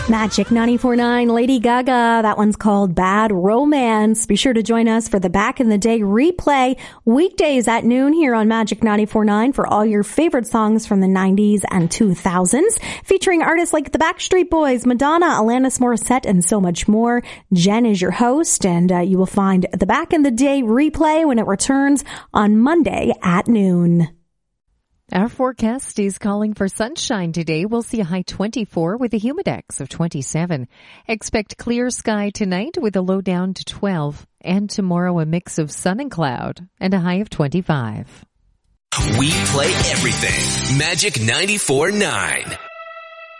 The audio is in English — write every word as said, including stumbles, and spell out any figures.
Magic ninety-four point nine, Lady Gaga. That one's called Bad Romance. Be sure to join us for the Back in the Day replay weekdays at noon here on Magic ninety-four point nine for all your favorite songs from the nineties and two thousands, featuring artists like the Backstreet Boys, Madonna, Alanis Morissette, and so much more. Jen is your host, and uh, you will find the Back in the Day replay when it returns on Monday at noon. Our forecast is calling for sunshine today. We'll see a high twenty-four with a humidex of twenty-seven. Expect clear sky tonight with a low down to twelve. And tomorrow a mix of sun and cloud and a high of twenty-five. We play everything. Magic ninety-four point nine.